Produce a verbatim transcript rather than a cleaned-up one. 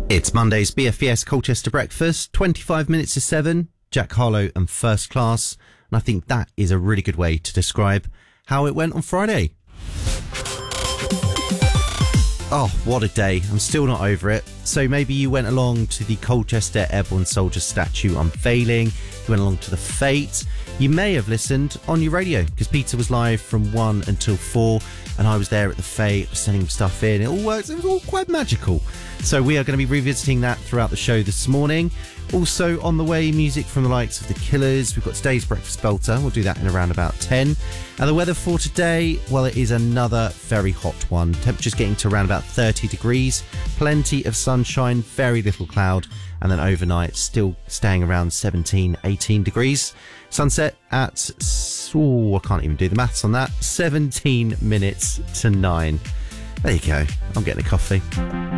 It's Monday's B F E S Colchester Breakfast, twenty-five minutes to seven, Jack Harlow and First Class, and I think that is a really good way to describe how it went on Friday. Oh, what a day. I'm still not over it. So maybe you went along to the Colchester Airborne Soldier statue unveiling, you went along to the Fete, you may have listened on your radio, because Peter was live from one until four, and I was there at the Fete, sending stuff in. It all works, it was all quite magical. So we are going to be revisiting that throughout the show this morning. Also on the way, music from the likes of The Killers. We've got today's Breakfast Belter. We'll do that in around about ten. And the weather for today, well, it is another very hot one. Temperatures getting to around about thirty degrees. Plenty of sunshine, very little cloud. And then overnight, still staying around seventeen, eighteen degrees. Sunset at, oh, I can't even do the maths on that, seventeen minutes to nine. There you go. I'm getting a coffee.